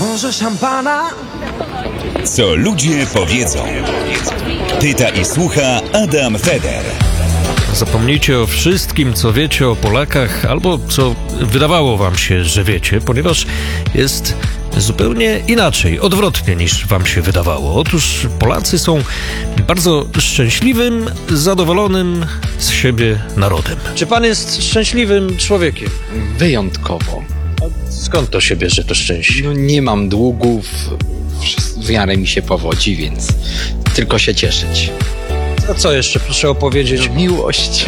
Może szampana? Co ludzie powiedzą. Pyta i słucha Adam Feder. Zapomnijcie o wszystkim, co wiecie o Polakach, albo co wydawało wam się, że wiecie, ponieważ jest zupełnie inaczej, odwrotnie niż wam się wydawało. Otóż Polacy są bardzo szczęśliwym, zadowolonym z siebie narodem. Czy pan jest szczęśliwym człowiekiem? Wyjątkowo. Skąd to się bierze, to szczęście? No, nie mam długów, w miarę mi się powodzi, więc tylko się cieszyć. A co jeszcze, proszę opowiedzieć? Miłość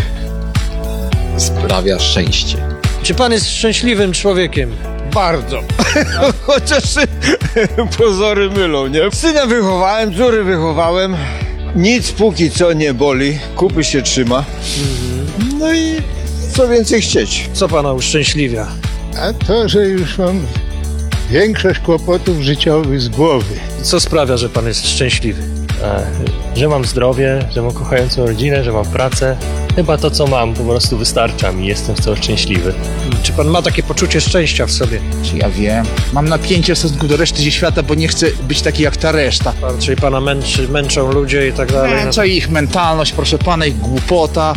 sprawia szczęście. Czy pan jest szczęśliwym człowiekiem? Bardzo. Chociaż pozory mylą, nie? Syna wychowałem, córy wychowałem. Nic póki co nie boli. Kupy się trzyma. No i co więcej chcieć? Co pana uszczęśliwia? A to, że już mam większość kłopotów życiowych z głowy. Co sprawia, że pan jest szczęśliwy? Że mam zdrowie, że mam kochającą rodzinę, że mam pracę. Chyba to, co mam, po prostu wystarcza mi. Jestem z tego szczęśliwy. Czy pan ma takie poczucie szczęścia w sobie? Czy ja wiem? Mam napięcie w stosunku do reszty świata, bo nie chcę być taki jak ta reszta. Czyli pana męczą ludzie i tak dalej? Co ich mentalność, proszę pana, ich głupota,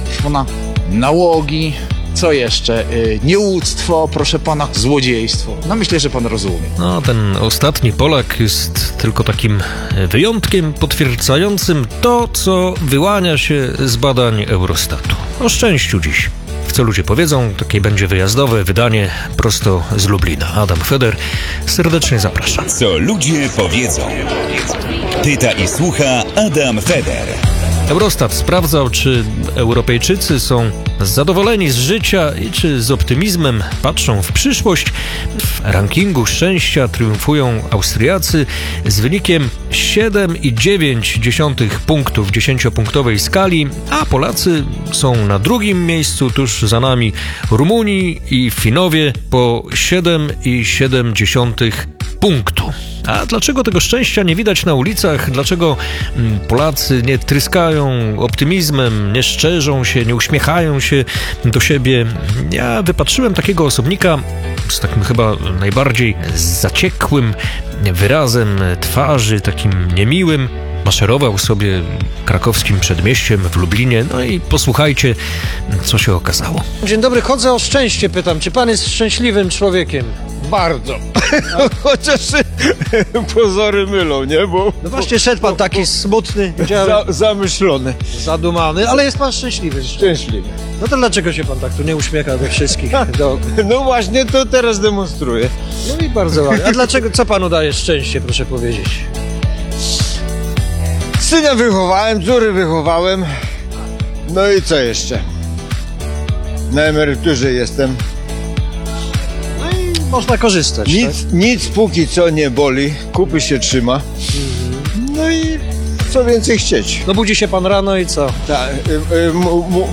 nałogi, co jeszcze? Nieuctwo, proszę pana, złodziejstwo. No myślę, że pan rozumie. No, ten ostatni Polak jest tylko takim wyjątkiem potwierdzającym to, co wyłania się z badań Eurostatu. O szczęściu dziś. W Co ludzie powiedzą, takie będzie wyjazdowe wydanie prosto z Lublina. Adam Feder, serdecznie zapraszam. Co ludzie powiedzą. Pyta i słucha Adam Feder. Eurostat sprawdzał, czy Europejczycy są zadowoleni z życia i czy z optymizmem patrzą w przyszłość. W rankingu szczęścia triumfują Austriacy z wynikiem 7,9 punktów w 10-punktowej skali, a Polacy są na drugim miejscu, tuż za nami Rumuni i Finowie po 7,7 punktu. A dlaczego tego szczęścia nie widać na ulicach? Dlaczego Polacy nie tryskają optymizmem, nie szczerzą się, nie uśmiechają się do siebie? Ja wypatrzyłem takiego osobnika z takim chyba najbardziej zaciekłym wyrazem twarzy, takim niemiłym. Maszerował sobie krakowskim przedmieściem w Lublinie. No i posłuchajcie, co się okazało. Dzień dobry, chodzę o szczęście, pytam. Czy pan jest szczęśliwym człowiekiem? Bardzo. Chociaż pozory mylą, nie? No właśnie szedł pan taki smutny, Zamyślony. zadumany, ale jest pan szczęśliwy. Szczęśliwy. No to dlaczego się pan tak tu nie uśmiecha do wszystkich? No właśnie, to teraz demonstruję. No i bardzo ładnie. A dlaczego, co panu daje szczęście, proszę powiedzieć? Syna wychowałem, córy wychowałem. No i co jeszcze? Na emeryturze jestem. No i można korzystać, tak? Nic póki co nie boli. Kupy się trzyma. No i co więcej chcieć? No budzi się pan rano i co? Tak,